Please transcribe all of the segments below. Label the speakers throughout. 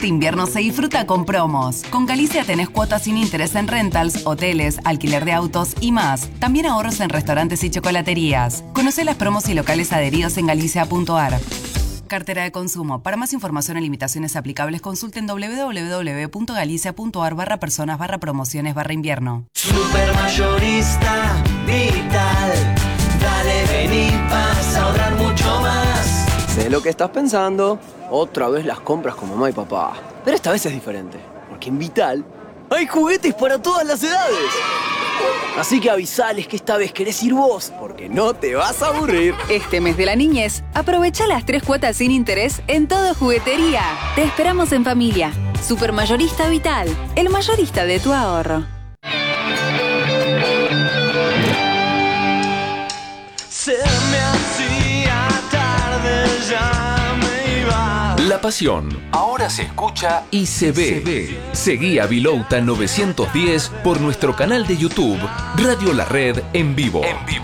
Speaker 1: Este invierno se disfruta con promos. Con Galicia tenés cuotas sin interés en rentals, hoteles, alquiler de autos y más. También ahorros en restaurantes y chocolaterías. Conocé las promos y locales adheridos en galicia.ar. Cartera de consumo. Para más información o limitaciones aplicables, consulten www.galicia.ar/personas/promociones/invierno.
Speaker 2: Supermayorista Vital. Dale, vení, vas a ahorrar mucho más.
Speaker 3: Sé lo que estás pensando. Otra vez las compras con mamá y papá. Pero esta vez es diferente. Porque en Vital hay juguetes para todas las edades. Así que avisales que esta vez querés ir vos, porque no te vas a aburrir.
Speaker 4: Este mes de la niñez, aprovecha las 3 cuotas sin interés en todo juguetería. Te esperamos en familia. Supermayorista Vital, el mayorista de tu ahorro.
Speaker 2: Se me hacía tarde, ya me iba.
Speaker 5: La pasión ahora se escucha y se ve. Seguí a Vilouta 910 por nuestro canal de YouTube, Radio La Red en vivo.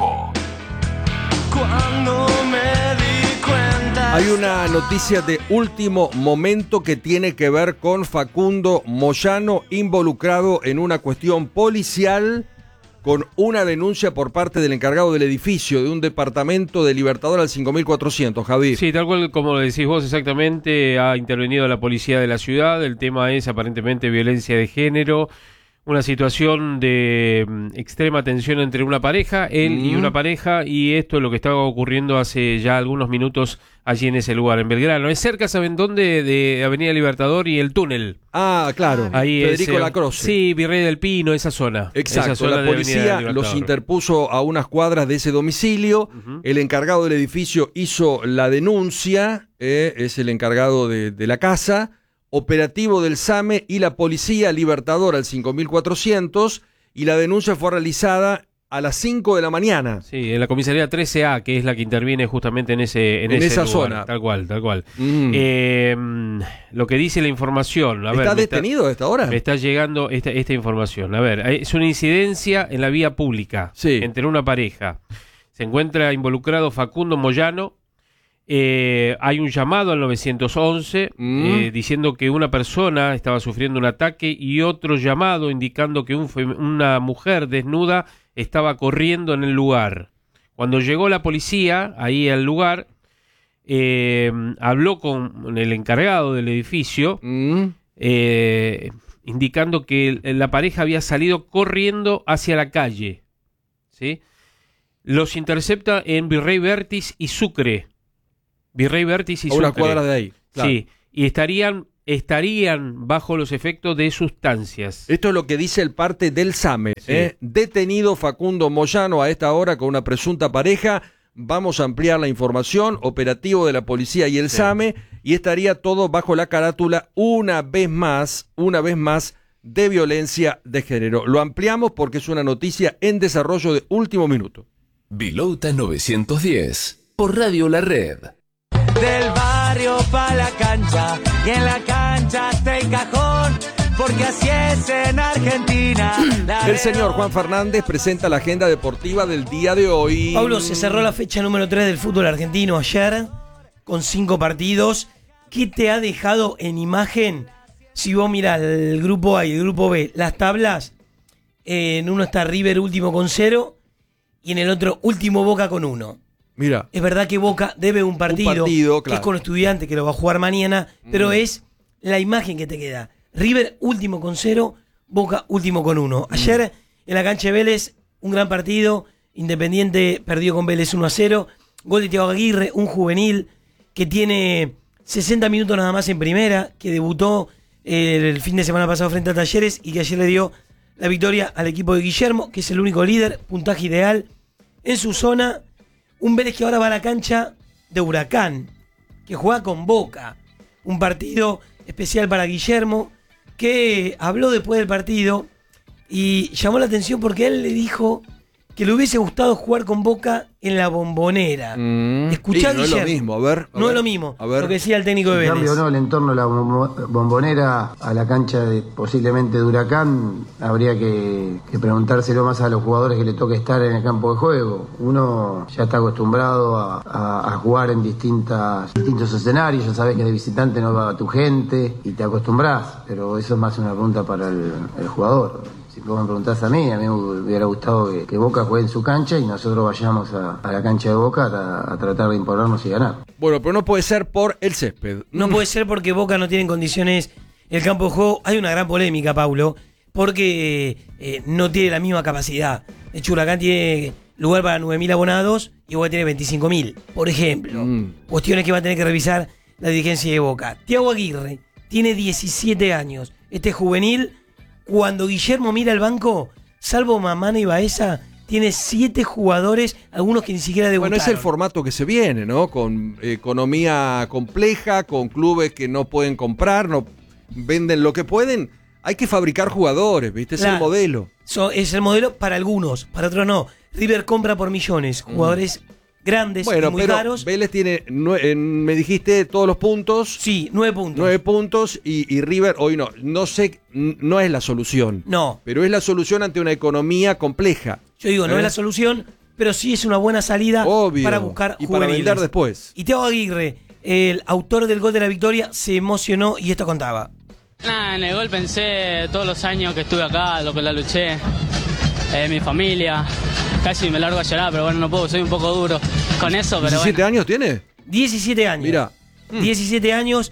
Speaker 2: Cuando me di cuenta.
Speaker 6: Hay una noticia de último momento que tiene que ver con Facundo Moyano, involucrado en una cuestión policial con una denuncia por parte del encargado del edificio de un departamento de Libertador al 5400, Javi.
Speaker 7: Sí, tal cual como lo decís vos exactamente, ha intervenido la policía de la ciudad. El tema es aparentemente violencia de género, una situación de extrema tensión entre una pareja, él y una pareja, y esto es lo que estaba ocurriendo hace ya algunos minutos allí en ese lugar, en Belgrano. Es cerca, ¿saben dónde? De Avenida Libertador y el túnel.
Speaker 6: Ah, claro.
Speaker 7: Ahí
Speaker 6: Federico Lacroce.
Speaker 7: Sí, Virrey del Pino, esa zona.
Speaker 6: Exacto,
Speaker 7: esa zona
Speaker 6: la
Speaker 7: de
Speaker 6: policía los interpuso a unas cuadras de ese domicilio. El encargado del edificio hizo la denuncia, es el encargado de la casa. Operativo del SAME y la policía Libertador al 5400, y la denuncia fue realizada a las 5 de la mañana.
Speaker 7: Sí, en la comisaría 13A, que es la que interviene justamente en esa
Speaker 6: lugar,
Speaker 7: zona. Tal cual. Lo que dice la información.
Speaker 6: ¿Está detenido a esta hora?
Speaker 7: Me está llegando esta información. A ver, es una incidencia en la vía pública entre una pareja. Se encuentra involucrado Facundo Moyano. Hay un llamado al 911 diciendo que una persona estaba sufriendo un ataque, y otro llamado indicando que una mujer desnuda estaba corriendo en el lugar. Cuando llegó la policía ahí al lugar, habló con el encargado del edificio, indicando que la pareja había salido corriendo hacia la calle, ¿sí? Los intercepta en Virrey Vértiz y Sucre. Virrey Vértiz y Sucre.
Speaker 6: A una cuadra de ahí. Claro.
Speaker 7: Sí, y estarían bajo los efectos de sustancias.
Speaker 6: Esto es lo que dice el parte del SAME.
Speaker 7: Sí.
Speaker 6: Detenido Facundo Moyano a esta hora con una presunta pareja. Vamos a ampliar la información. Operativo de la policía y el SAME. Y estaría todo bajo la carátula, una vez más, de violencia de género. Lo ampliamos porque es una noticia en desarrollo de último minuto.
Speaker 5: Vilouta 910 por Radio La Red.
Speaker 2: Del barrio pa' la cancha, y en la cancha hasta el cajón, porque así es en Argentina.
Speaker 6: El señor Juan Fernández presenta la agenda deportiva del día de hoy.
Speaker 8: Pablo, se cerró la fecha número 3 del fútbol argentino ayer, con 5 partidos. ¿Qué te ha dejado en imagen? Si vos mirás el grupo A y el grupo B, las tablas, en uno está River último con 0, y en el otro último Boca con 1.
Speaker 6: Mira.
Speaker 8: Es verdad que Boca debe un partido
Speaker 6: claro,
Speaker 8: que es con Estudiantes, que lo va a jugar mañana, pero es la imagen que te queda. River último con 0, Boca último con 1. Ayer en la cancha de Vélez, un gran partido. Independiente perdió con Vélez 1-0. Gol de Thiago Aguirre, un juvenil que tiene 60 minutos nada más en primera, que debutó el fin de semana pasado frente a Talleres y que ayer le dio la victoria al equipo de Guillermo, que es el único líder, puntaje ideal en su zona. Un Vélez que ahora va a la cancha de Huracán, que juega con Boca. Un partido especial para Guillermo, que habló después del partido y llamó la atención porque él le dijo que le hubiese gustado jugar con Boca en la Bombonera. Escuchá,
Speaker 6: no es lo mismo, a ver.
Speaker 8: No es lo mismo, lo que decía el técnico de Vélez.
Speaker 9: En cambio, no, el entorno de la Bombonera a la cancha posiblemente de Huracán, habría que preguntárselo más a los jugadores que le toque estar en el campo de juego. Uno ya está acostumbrado a jugar en distintos escenarios, ya sabes que de visitante no va tu gente y te acostumbras, pero eso es más una pregunta para el jugador. Si vos me preguntás a mí me hubiera gustado que Boca juegue en su cancha y nosotros vayamos a la cancha de Boca a tratar de imponernos y ganar.
Speaker 6: Bueno, pero no puede ser por el césped.
Speaker 8: No puede ser porque Boca no tiene en condiciones el campo de juego. Hay una gran polémica, Paulo, porque no tiene la misma capacidad. De hecho, Huracán tiene lugar para 9.000 abonados y Boca tiene 25.000, por ejemplo. Cuestiones que va a tener que revisar la dirigencia de Boca. Thiago Aguirre tiene 17 años. Este juvenil, cuando Guillermo mira al banco, salvo Mamana y Baeza, tiene 7 jugadores, algunos que ni siquiera debutaron.
Speaker 6: Bueno, es el formato que se viene, ¿no? Con economía compleja, con clubes que no pueden comprar, no venden lo que pueden. Hay que fabricar jugadores, ¿viste? Es el modelo.
Speaker 8: Es el modelo para algunos, para otros no. River compra por millones, jugadores grandes y muy caros.
Speaker 6: Vélez tiene, me dijiste, todos los puntos.
Speaker 8: Sí, 9 puntos.
Speaker 6: 9 puntos y River hoy no sé, no es la solución.
Speaker 8: No.
Speaker 6: Pero es la solución ante una economía compleja.
Speaker 8: Yo digo, no es la solución, pero sí es una buena salida.
Speaker 6: Obvio.
Speaker 8: Para buscar
Speaker 6: y
Speaker 8: juveniles.
Speaker 6: para vender después.
Speaker 8: Y Thiago Aguirre, el autor del gol de la victoria, se emocionó y esto contaba.
Speaker 10: En el gol pensé todos los años que estuve acá, lo que la luché, mi familia. Casi me largo a llorar, pero bueno, no puedo, soy un poco duro con eso, pero
Speaker 6: ¿17 años tiene?
Speaker 8: 17 años.
Speaker 6: Mira.
Speaker 8: 17 años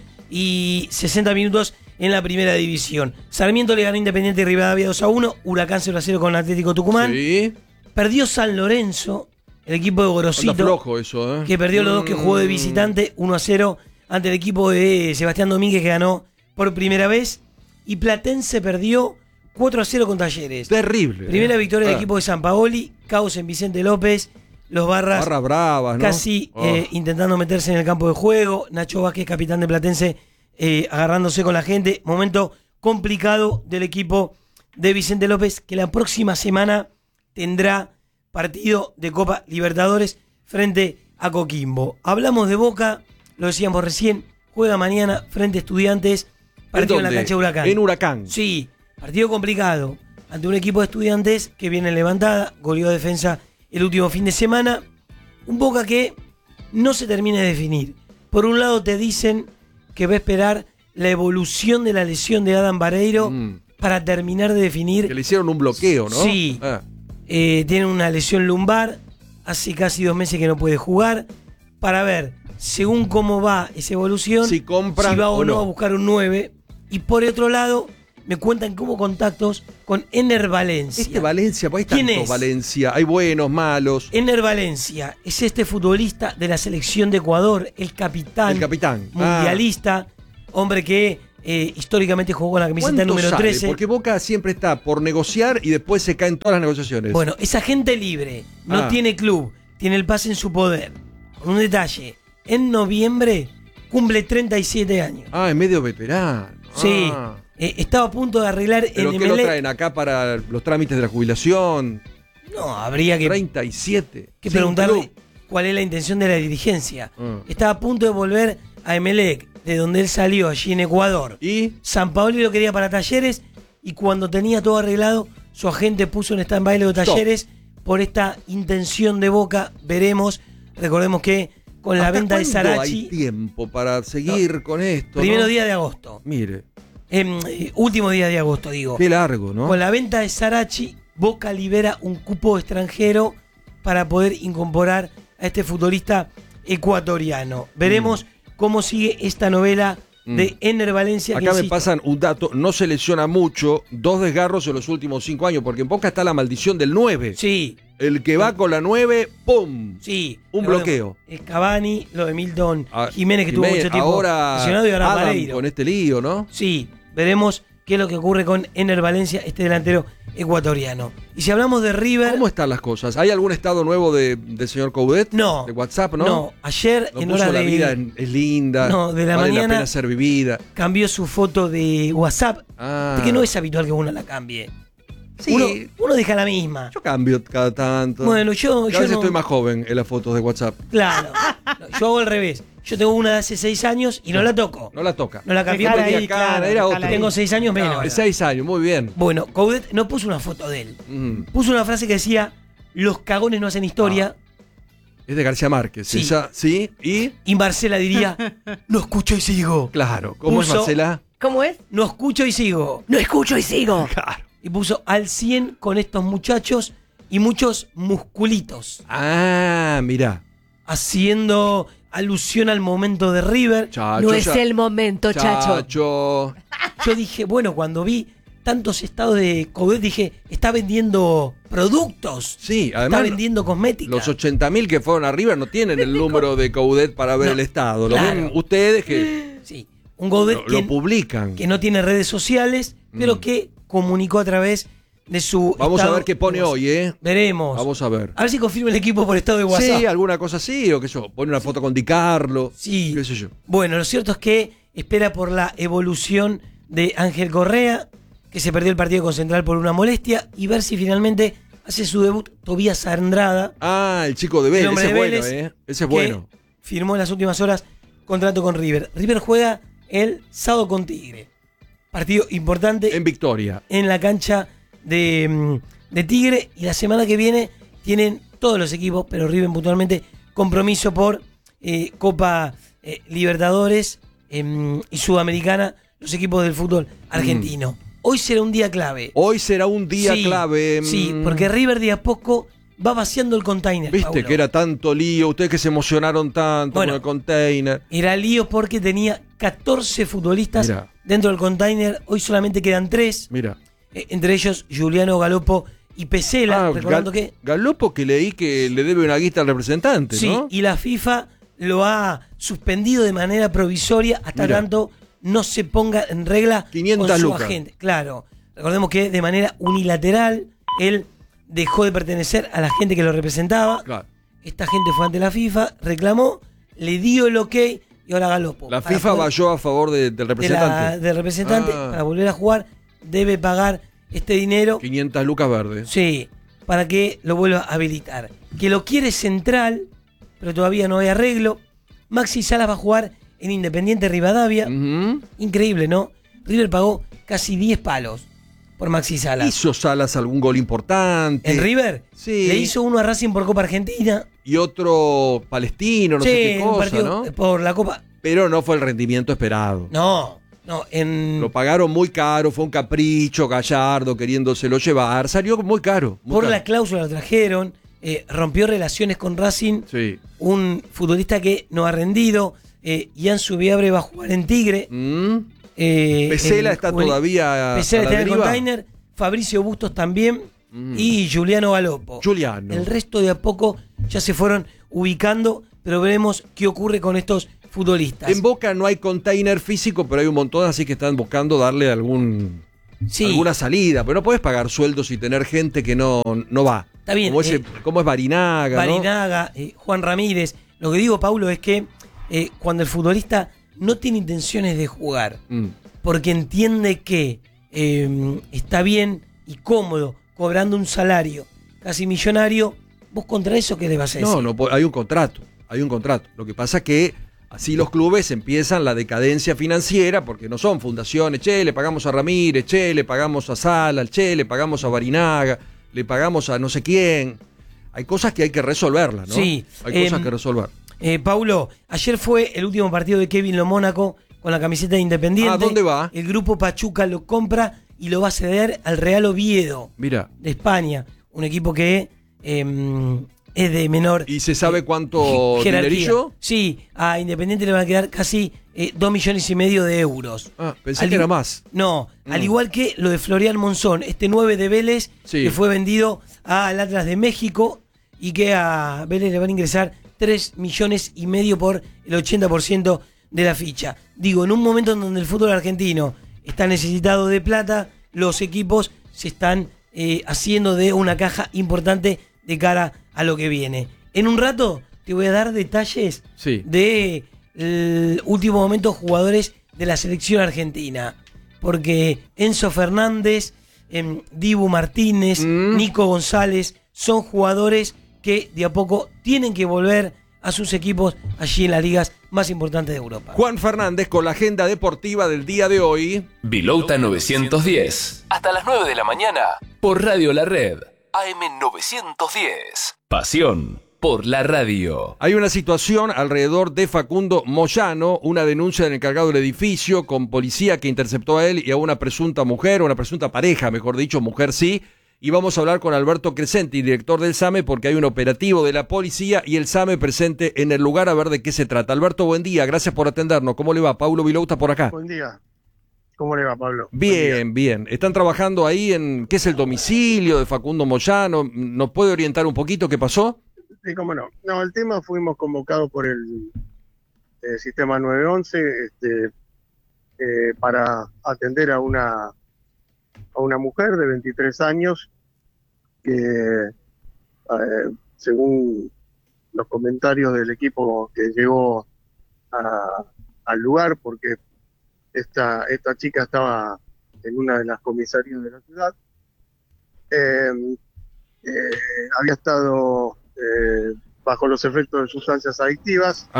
Speaker 8: y 60 minutos en la primera división. Sarmiento le ganó a Independiente Rivadavia 2-1, Huracán 0-0 con Atlético Tucumán.
Speaker 6: Sí.
Speaker 8: Perdió San Lorenzo, el equipo de Gorosito.
Speaker 6: Anda flojo eso,
Speaker 8: que perdió los dos que jugó de visitante, 1-0 ante el equipo de Sebastián Domínguez, que ganó por primera vez. Y Platense perdió 4-0 con Talleres.
Speaker 6: Terrible.
Speaker 8: Primera victoria del equipo de Sampaoli, caos en Vicente López, los Barras
Speaker 6: bravas, ¿no?
Speaker 8: casi intentando meterse en el campo de juego, Nacho Vázquez, capitán de Platense, agarrándose con la gente. Momento complicado del equipo de Vicente López, que la próxima semana tendrá partido de Copa Libertadores frente a Coquimbo. Hablamos de Boca, lo decíamos recién, juega mañana frente a Estudiantes, partido en la cancha de Huracán.
Speaker 6: En Huracán.
Speaker 8: Sí, partido complicado ante un equipo de Estudiantes que viene levantada, goleó defensa el último fin de semana. Un Boca que no se termina de definir. Por un lado te dicen que va a esperar la evolución de la lesión de Adam Vareiro para terminar de definir.
Speaker 6: Que le hicieron un bloqueo, ¿no?
Speaker 8: Sí. Tiene una lesión lumbar, hace casi 2 meses que no puede jugar. Para ver, según cómo va esa evolución,
Speaker 6: si
Speaker 8: va o no a buscar un 9. Y por otro lado, me cuentan como contactos con Ener Valencia.
Speaker 6: Valencia, pues hay tantos Valencia, hay buenos, malos.
Speaker 8: Ener Valencia es este futbolista de la selección de Ecuador, el capitán mundialista, hombre que históricamente jugó con la camiseta número 13.
Speaker 6: Porque Boca siempre está por negociar y después se caen todas las negociaciones.
Speaker 8: Bueno, es agente libre, no tiene club, tiene el pase en su poder. Con un detalle, en noviembre cumple 37 años.
Speaker 6: Es medio veterano.
Speaker 8: Sí. Estaba a punto de arreglar
Speaker 6: ¿Pero
Speaker 8: en
Speaker 6: qué lo traen acá para los trámites de la jubilación?
Speaker 8: No, habría que
Speaker 6: 37.
Speaker 8: Que preguntarle cuál es la intención de la dirigencia. Estaba a punto de volver a Emelec, de donde él salió, allí en Ecuador.
Speaker 6: ¿Y?
Speaker 8: Sampaoli lo quería para Talleres y cuando tenía todo arreglado, su agente puso en stand-by lo de Talleres por esta intención de Boca. Veremos. Recordemos que con la venta de Sarachi.
Speaker 6: Hay tiempo para seguir con esto.
Speaker 8: Primero día de agosto.
Speaker 6: Mire.
Speaker 8: Último día de agosto, digo.
Speaker 6: Qué largo, ¿no?
Speaker 8: Con la venta de Sarachi, Boca libera un cupo extranjero para poder incorporar a este futbolista ecuatoriano. Veremos cómo sigue esta novela de Ener Valencia.
Speaker 6: Acá me pasan un dato, no se lesiona mucho, 2 desgarros en los últimos 5 años, porque en Boca está la maldición del 9.
Speaker 8: Sí.
Speaker 6: El que va con la 9, ¡pum!
Speaker 8: Sí.
Speaker 6: Un bloqueo.
Speaker 8: Es Cavani, lo de Milton Jiménez, que tuvo mucho tiempo lesionado, y ahora Vareiro.
Speaker 6: Con este lío, ¿no?
Speaker 8: Sí. Veremos qué es lo que ocurre con Ener Valencia, este delantero ecuatoriano. Y si hablamos de River...
Speaker 6: ¿Cómo están las cosas? ¿Hay algún estado nuevo del señor Coudet?
Speaker 8: No.
Speaker 6: ¿De WhatsApp, no?
Speaker 8: No. Ayer, en hora de...
Speaker 6: La vida es linda.
Speaker 8: No, de la
Speaker 6: vale
Speaker 8: mañana...
Speaker 6: la pena ser vivida.
Speaker 8: Cambió su foto de WhatsApp. De que no es habitual que uno la cambie. Sí. Uno deja la misma.
Speaker 6: Yo cambio cada tanto.
Speaker 8: Bueno, yo
Speaker 6: a veces
Speaker 8: no...
Speaker 6: estoy más joven en las fotos de WhatsApp.
Speaker 8: Claro. Yo hago al revés. Yo tengo una de hace 6 años y no la toco.
Speaker 6: No la toca.
Speaker 8: No la cambio.
Speaker 6: Era otra.
Speaker 8: Tengo 6 años menos.
Speaker 6: De 6 años, muy bien.
Speaker 8: Bueno, Coudet no puso una foto de él. Puso una frase que decía: los cagones no hacen historia.
Speaker 6: Es de García Márquez.
Speaker 8: Sí.
Speaker 6: Esa, sí. Y
Speaker 8: Marcela diría: no escucho y sigo.
Speaker 6: Claro. ¿Cómo es Marcela?
Speaker 11: ¿Cómo es?
Speaker 8: No escucho y sigo.
Speaker 11: No escucho y sigo.
Speaker 6: Claro.
Speaker 8: Y puso al 100 con estos muchachos y muchos musculitos.
Speaker 6: Ah, mirá.
Speaker 8: Haciendo alusión al momento de River.
Speaker 11: Chacho, no es el momento, Chacho.
Speaker 8: Yo dije, bueno, cuando vi tantos estados de Coudet, dije, está vendiendo productos.
Speaker 6: Sí, además.
Speaker 8: Está vendiendo cosmética.
Speaker 6: Los 80.000 que fueron a River no tienen el número de Coudet para ver el estado. Lo ven ustedes que.
Speaker 8: Sí, un Coudet
Speaker 6: lo publican.
Speaker 8: Que no tiene redes sociales, pero que comunicó a través de su.
Speaker 6: Vamos a ver qué pone hoy, ¿eh?
Speaker 8: Veremos.
Speaker 6: Vamos a ver.
Speaker 8: A ver si confirma el equipo por estado de WhatsApp.
Speaker 6: Sí, alguna cosa así, o qué sé yo. Pone una foto con Di Carlo.
Speaker 8: Sí.
Speaker 6: Qué sé yo.
Speaker 8: Bueno, lo cierto es que espera por la evolución de Ángel Correa, que se perdió el partido con Central por una molestia, y ver si finalmente hace su debut Tobías Andrada.
Speaker 6: Ah, el chico de Vélez. Ese es bueno, ¿eh? Ese es bueno.
Speaker 8: Firmó en las últimas horas contrato con River. River juega el sábado con Tigre. Partido importante.
Speaker 6: En Victoria.
Speaker 8: En la cancha de Tigre. Y la semana que viene tienen todos los equipos, pero River puntualmente, compromiso por Copa Libertadores y Sudamericana, los equipos del fútbol argentino. Hoy será un día clave.
Speaker 6: Hoy será un día clave.
Speaker 8: Sí, porque River de a poco va vaciando el container.
Speaker 6: Viste,
Speaker 8: Paulo,
Speaker 6: que era tanto lío, ustedes que se emocionaron tanto con el container.
Speaker 8: Era lío porque tenía 14 futbolistas dentro del container. Hoy solamente quedan 3.
Speaker 6: Mira.
Speaker 8: Entre ellos Juliano Galopo y Pesela. Recordando que
Speaker 6: Galopo, que leí que le debe una guita al representante,
Speaker 8: sí,
Speaker 6: ¿no?
Speaker 8: y la FIFA lo ha suspendido de manera provisoria hasta tanto no se ponga en regla
Speaker 6: 500
Speaker 8: con su
Speaker 6: lucas.
Speaker 8: agente. Claro, recordemos que de manera unilateral él dejó de pertenecer a la gente que lo representaba.
Speaker 6: Claro.
Speaker 8: Esta gente fue ante la FIFA, reclamó, le dio el ok y ahora Galopo.
Speaker 6: La FIFA valló a favor del representante.
Speaker 8: Del representante, para volver a jugar, debe pagar este dinero.
Speaker 6: 500 lucas verdes.
Speaker 8: Sí, para que lo vuelva a habilitar. Que lo quiere Central, pero todavía no hay arreglo. Maxi Salas va a jugar en Independiente Rivadavia. Increíble, ¿no? River pagó casi 10 palos por Maxi Salas.
Speaker 6: ¿Hizo Salas algún gol importante?
Speaker 8: ¿En River?
Speaker 6: Sí.
Speaker 8: Le hizo uno a Racing por Copa Argentina.
Speaker 6: Y otro palestino, no sé qué cosa,
Speaker 8: partido,
Speaker 6: ¿no?
Speaker 8: Por la Copa.
Speaker 6: Pero no fue el rendimiento esperado.
Speaker 8: No,
Speaker 6: Lo pagaron muy caro, fue un capricho, Gallardo queriéndoselo llevar. Salió muy caro.
Speaker 8: Por la cláusula lo trajeron. Rompió relaciones con Racing.
Speaker 6: Sí.
Speaker 8: Un futbolista que no ha rendido. Ian Subiabre va a jugar en Tigre.
Speaker 6: Pesela está todavía.
Speaker 8: Pesela está en el container. Fabricio Bustos también. Y Juliano Galopo. El resto de a poco ya se fueron ubicando. Pero veremos qué ocurre con estos futbolistas.
Speaker 6: En Boca no hay container físico, pero hay un montón, así que están buscando darle alguna salida. Pero no puedes pagar sueldos y tener gente que no va.
Speaker 8: Está bien.
Speaker 6: Como es Barinaga,
Speaker 8: Barinaga,
Speaker 6: ¿no?
Speaker 8: Juan Ramírez. Lo que digo, Paulo, es que cuando el futbolista no tiene intenciones de jugar, porque entiende que está bien y cómodo cobrando un salario casi millonario, vos contra eso, ¿qué le vas a decir?
Speaker 6: No, hay un contrato. Hay un contrato. Lo que pasa es que así los clubes empiezan la decadencia financiera porque no son fundaciones. Che, le pagamos a Ramírez, che, le pagamos a Salas, che, le pagamos a Barinaga, le pagamos a no sé quién. Hay cosas que hay que resolverlas, ¿no?
Speaker 8: Sí.
Speaker 6: Hay cosas que resolver.
Speaker 8: Paulo, ayer fue el último partido de Kevin Lomónaco con la camiseta de Independiente.
Speaker 6: ¿A dónde va?
Speaker 8: El grupo Pachuca lo compra y lo va a ceder al Real Oviedo.
Speaker 6: Mira.
Speaker 8: De España. Un equipo que es de menor.
Speaker 6: ¿Y se sabe cuánto dinerillo?
Speaker 8: Sí, a Independiente le van a quedar casi 2,5 millones de euros.
Speaker 6: Pensé que era más.
Speaker 8: No, al igual que lo de Florian Monzón, este 9 de Vélez, que fue vendido al Atlas de México y que a Vélez le van a ingresar 3,5 millones por el 80% de la ficha. Digo, en un momento en donde el fútbol argentino está necesitado de plata, los equipos se están haciendo de una caja importante de cara a lo que viene. En un rato te voy a dar detalles de el último momento jugadores de la selección argentina. Porque Enzo Fernández Dibu Martínez, Nico González, son jugadores que de a poco tienen que volver a sus equipos allí en las ligas más importantes de Europa.
Speaker 6: Juan Fernández con la agenda deportiva del día de hoy.
Speaker 5: Vilouta 910. Hasta las 9 de la mañana por Radio La Red. AM 910. Pasión por la radio.
Speaker 6: Hay una situación alrededor de Facundo Moyano, una denuncia del encargado del edificio con policía que interceptó a él y a una presunta mujer, una presunta pareja, mejor dicho, mujer sí. Y vamos a hablar con Alberto Crescenti, director del SAME, porque hay un operativo de la policía y el SAME presente en el lugar a ver de qué se trata. Alberto, buen día, gracias por atendernos. ¿Cómo le va? Paulo Vilouta por acá.
Speaker 12: Buen día. ¿Cómo le va, Pablo?
Speaker 6: Bien, bien. ¿Están trabajando ahí en qué es el domicilio de Facundo Moyano? ¿Nos puede orientar un poquito qué pasó?
Speaker 12: Sí, cómo no. No, el tema fuimos convocados por el sistema 911 para atender a una mujer de 23 años que, según los comentarios del equipo que llegó al lugar, porque esta chica estaba en una de las comisarías de la ciudad, había estado bajo los efectos de sustancias adictivas.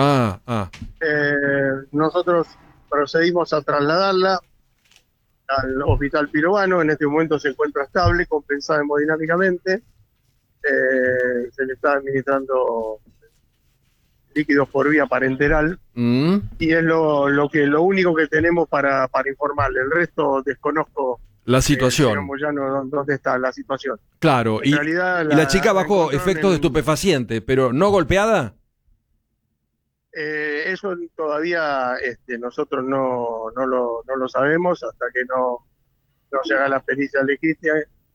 Speaker 12: Nosotros procedimos a trasladarla al Hospital Pirovano. En este momento se encuentra estable, compensada hemodinámicamente. Se le está administrando líquidos por vía parenteral y es lo único que tenemos para informarle. El resto desconozco
Speaker 6: la situación.
Speaker 12: ¿Dónde está la situación?
Speaker 6: Claro, y la chica bajo efectos de estupefacientes, pero no golpeada.
Speaker 12: Eso todavía nosotros no lo sabemos hasta que no se haga la pericia legista.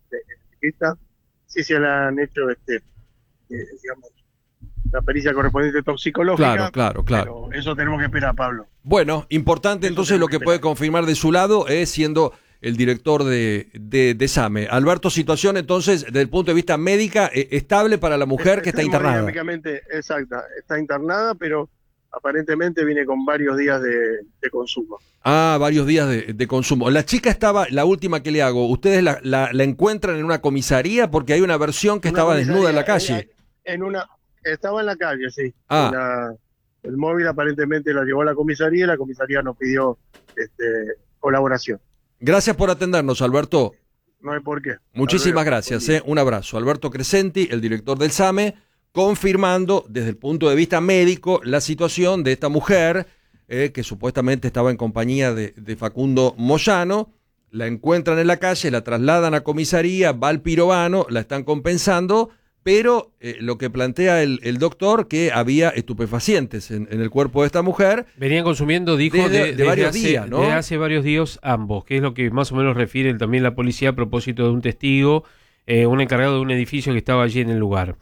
Speaker 12: Sí se le han hecho digamos, la pericia correspondiente toxicológica.
Speaker 6: Claro.
Speaker 12: Pero eso tenemos que esperar, Pablo.
Speaker 6: Bueno, importante entonces lo que puede confirmar de su lado es siendo el director de SAME. Alberto, situación entonces, desde el punto de vista médica, estable para la mujer que está internada.
Speaker 12: Exacta, está internada, pero aparentemente viene con varios días de consumo.
Speaker 6: Varios días de consumo. La chica estaba, la última que le hago, ¿ustedes la encuentran en una comisaría? Porque hay una versión que estaba desnuda en la calle.
Speaker 12: Estaba en la calle, sí. El móvil aparentemente la llevó a la comisaría y la comisaría nos pidió colaboración.
Speaker 6: Gracias por atendernos, Alberto.
Speaker 12: No hay por qué.
Speaker 6: Muchísimas gracias. Un abrazo. Alberto Crescenti, el director del SAME, confirmando desde el punto de vista médico la situación de esta mujer que supuestamente estaba en compañía de Facundo Moyano. La encuentran en la calle, la trasladan a comisaría, va al Pirovano, la están compensando, pero lo que plantea el doctor, que había estupefacientes en el cuerpo de esta mujer.
Speaker 7: Venían consumiendo, dijo, de
Speaker 6: varios días, ¿no?
Speaker 7: Desde hace varios días ambos, que es lo que más o menos refiere también la policía a propósito de un testigo, un encargado de un edificio que estaba allí en el lugar.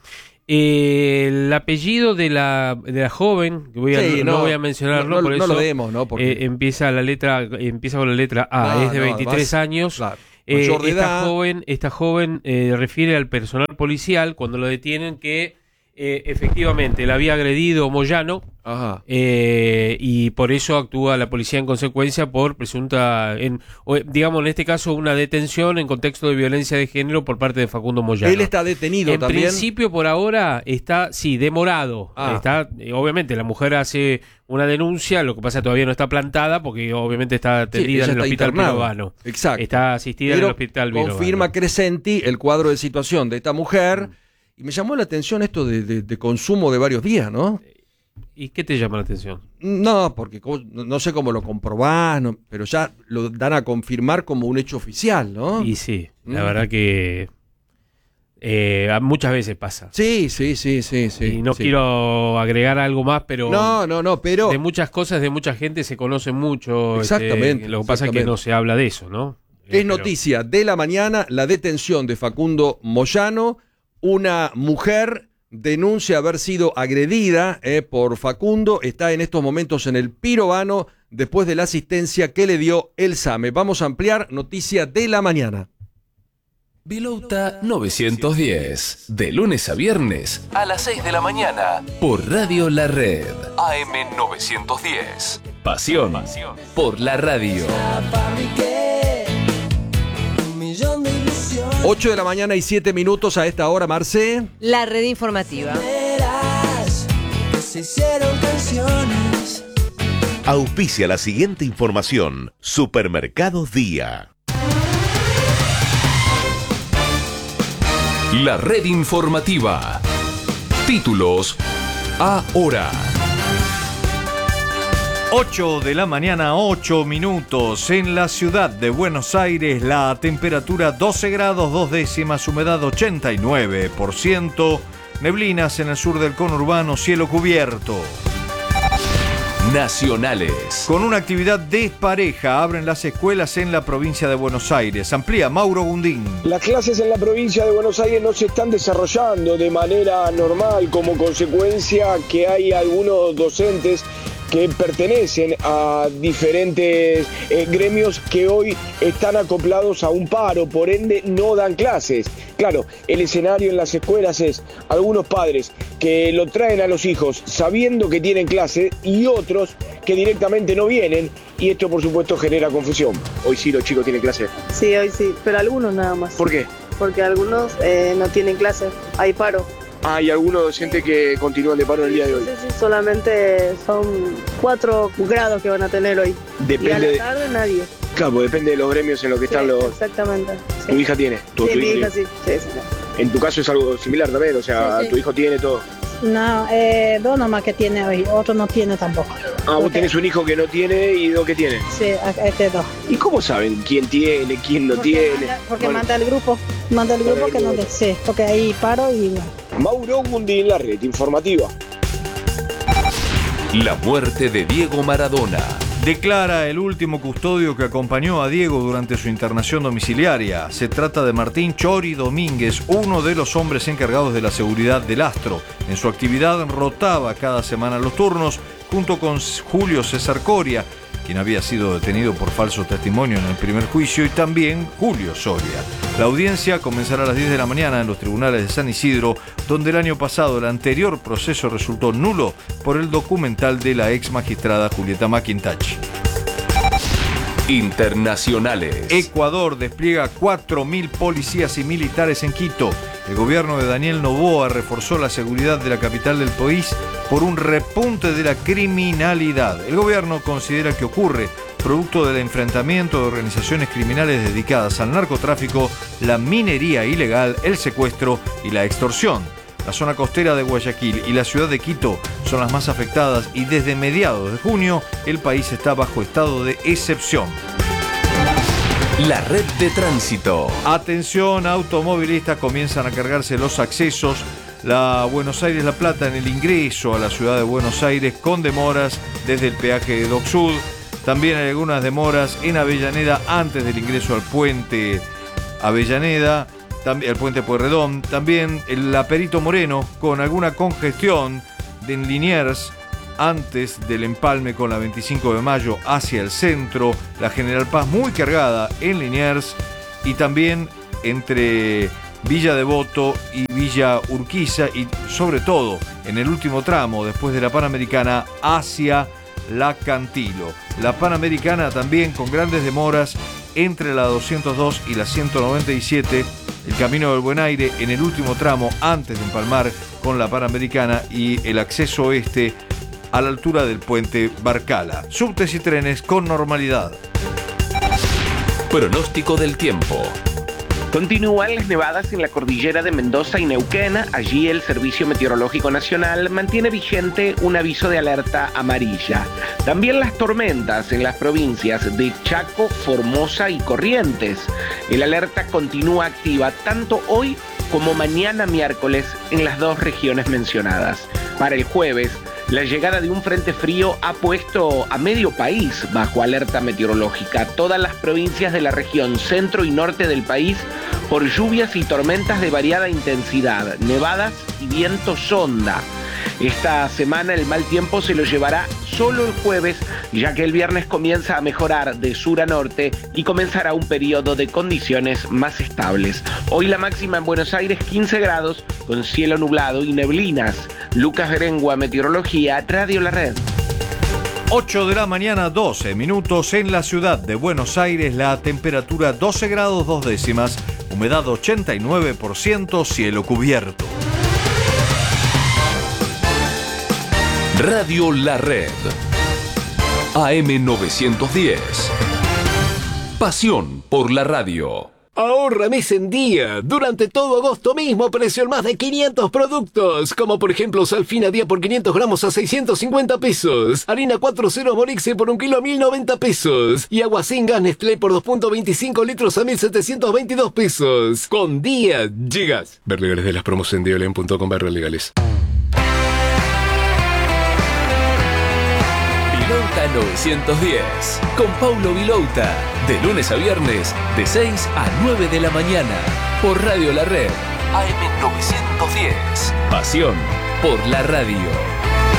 Speaker 7: El apellido de la joven, que no voy a mencionarlo, por eso
Speaker 6: no lo demos, ¿no? Porque
Speaker 7: empieza con la letra A, es de 23 años.
Speaker 6: Claro. Mayor de edad.
Speaker 7: Esta joven refiere al personal policial cuando lo detienen que efectivamente la había agredido Moyano. Y por eso actúa la policía en consecuencia por presunta, digamos en este caso una detención en contexto de violencia de género por parte de Facundo Moyano.
Speaker 6: Él está detenido también.
Speaker 7: En principio por ahora está, demorado. Está, obviamente la mujer hace una denuncia, lo que pasa todavía no está plantada porque obviamente está atendida en el Hospital Pirovano.
Speaker 6: Exacto.
Speaker 7: Está asistida en el Hospital Pirovano.
Speaker 6: Confirma Crescenti el cuadro de situación de esta mujer. Y me llamó la atención esto de consumo de varios días, ¿no?
Speaker 7: ¿Y qué te llama la atención?
Speaker 6: No, porque no sé cómo lo comprobás, pero ya lo dan a confirmar como un hecho oficial, ¿no?
Speaker 7: Y sí, la verdad que muchas veces pasa.
Speaker 6: Sí.
Speaker 7: Y no quiero agregar algo más, pero...
Speaker 6: No, pero...
Speaker 7: De muchas cosas, de mucha gente se conoce mucho.
Speaker 6: Exactamente.
Speaker 7: Lo que pasa es que no se habla de eso, ¿no?
Speaker 6: Es noticia de la mañana la detención de Facundo Moyano. Una mujer denuncia haber sido agredida por Facundo. Está en estos momentos en el Pirovano después de la asistencia que le dio el SAME. Vamos a ampliar noticia de la mañana.
Speaker 5: Vilouta 910. De lunes a viernes a las 6 de la mañana. Por Radio La Red. AM 910. Pasión por la radio.
Speaker 2: Un millón de
Speaker 6: 8 de la mañana y 7 minutos a esta hora, Marce.
Speaker 11: La red informativa.
Speaker 13: Se hicieron canciones.
Speaker 5: Auspicia la siguiente información. Supermercados Día. La red informativa. Títulos ahora.
Speaker 14: 8 de la mañana, 8 minutos. En la ciudad de Buenos Aires, la temperatura 12 grados 2 décimas, humedad 89%. Neblinas en el sur del conurbano, cielo cubierto.
Speaker 5: Nacionales.
Speaker 14: Con una actividad despareja, abren las escuelas en la provincia de Buenos Aires. Amplía Mauro Gundín.
Speaker 15: Las clases en la provincia de Buenos Aires no se están desarrollando de manera normal, como consecuencia que hay algunos docentes que pertenecen a diferentes gremios que hoy están acoplados a un paro, por ende no dan clases. Claro, el escenario en las escuelas es algunos padres que lo traen a los hijos sabiendo que tienen clase y otros que directamente no vienen, y esto por supuesto genera confusión. Hoy sí los chicos tienen clase.
Speaker 16: Sí, hoy sí, pero algunos nada más.
Speaker 15: ¿Por qué?
Speaker 16: Porque algunos no tienen clase, hay paro.
Speaker 15: Hay algunos docentes que continúan de paro el día de hoy.
Speaker 16: Sí, solamente son 4 grados que van a tener hoy.
Speaker 15: Depende
Speaker 16: y a la tarde nadie.
Speaker 15: Claro, pues depende de los gremios en los que están los...
Speaker 16: Exactamente.
Speaker 15: ¿Tu hija tiene?
Speaker 16: Sí, mi hija sí.
Speaker 15: En tu caso es algo similar también, o sea, tu hijo tiene todo.
Speaker 17: No, 2 nomás que tiene hoy, otro no tiene tampoco.
Speaker 15: Ah, vos tenés un hijo que no tiene y 2 que tiene.
Speaker 17: Sí, 2.
Speaker 15: ¿Y cómo saben quién tiene, quién no tiene?
Speaker 17: Porque manda el grupo que no le sé, porque ahí paro y...
Speaker 15: Mauro Gundín, la red informativa.
Speaker 5: La muerte de Diego Maradona.
Speaker 14: Declara el último custodio que acompañó a Diego durante su internación domiciliaria. Se trata de Martín Chori Domínguez, uno de los hombres encargados de la seguridad del astro. En su actividad rotaba cada semana los turnos junto con Julio César Coria, quien había sido detenido por falso testimonio en el primer juicio, y también Julio Soria. La audiencia comenzará a las 10 de la mañana en los tribunales de San Isidro, donde el año pasado el anterior proceso resultó nulo por el documental de la ex magistrada Julieta McIntosh.
Speaker 5: Internacionales.
Speaker 14: Ecuador despliega 4.000 policías y militares en Quito. El gobierno de Daniel Noboa reforzó la seguridad de la capital del país por un repunte de la criminalidad. El gobierno considera que ocurre producto del enfrentamiento de organizaciones criminales dedicadas al narcotráfico, la minería ilegal, el secuestro y la extorsión. La zona costera de Guayaquil y la ciudad de Quito son las más afectadas, y desde mediados de junio el país está bajo estado de excepción.
Speaker 5: La red de tránsito.
Speaker 14: Atención, automovilistas, comienzan a cargarse los accesos. La Buenos Aires-La Plata en el ingreso a la ciudad de Buenos Aires, con demoras desde el peaje de Dock Sud. También hay algunas demoras en Avellaneda antes del ingreso al puente Avellaneda, el puente Pueyrredón. También la Perito Moreno con alguna congestión en Liniers antes del empalme con la 25 de mayo hacia el centro. La General Paz muy cargada en Liniers, y también entre Villa Devoto y Villa Urquiza, y sobre todo en el último tramo después de la Panamericana hacia la Cantilo. La Panamericana también con grandes demoras entre la 202 y la 197, el Camino del Buen Aire en el último tramo antes de empalmar con la Panamericana, y el acceso oeste a la altura del puente Barcala. Subtes y trenes con normalidad.
Speaker 5: Pronóstico del tiempo.
Speaker 18: Continúan las nevadas en la cordillera de Mendoza y Neuquén. Allí el Servicio Meteorológico Nacional mantiene vigente un aviso de alerta amarilla. También las tormentas en las provincias de Chaco, Formosa y Corrientes. El alerta continúa activa tanto hoy como mañana miércoles en las 2 regiones mencionadas. Para el jueves, la llegada de un frente frío ha puesto a medio país bajo alerta meteorológica. Todas las provincias de la región centro y norte del país por lluvias y tormentas de variada intensidad, nevadas y viento sonda. Esta semana el mal tiempo se lo llevará solo el jueves, ya que el viernes comienza a mejorar de sur a norte y comenzará un periodo de condiciones más estables. Hoy la máxima en Buenos Aires 15 grados, con cielo nublado y neblinas. Lucas Berengua, Meteorología, Radio La Red.
Speaker 14: 8 de la mañana, 12 minutos. En la ciudad de Buenos Aires, la temperatura 12 grados 2 décimas, humedad 89%, cielo cubierto.
Speaker 5: Radio La Red. AM 910. Pasión por la radio.
Speaker 19: Ahorra mes en día. Durante todo agosto mismo apareció más de 500 productos, como por ejemplo Salfina día por 500 gramos a 650 pesos, harina 4.0 Morixe por 1 kilo a 1090 pesos y agua sin gas Nestlé por 2.25 litros a 1722 pesos. Con día llegas. Ver legales de las promos en diolen.com/legales.
Speaker 5: Vilouta 910, con Paulo Vilouta, de lunes a viernes, de 6 a 9 de la mañana, por Radio La Red, AM 910. Pasión por la radio.